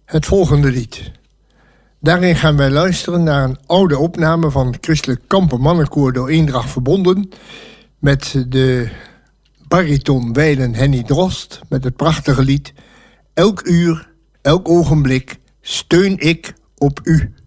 Het volgende lied. Daarin gaan wij luisteren naar een oude opname van het Christelijk Kampermannenkoor door Eendracht verbonden, met de bariton wijlen Henny Drost met het prachtige lied Elk uur, elk ogenblik steun ik op u.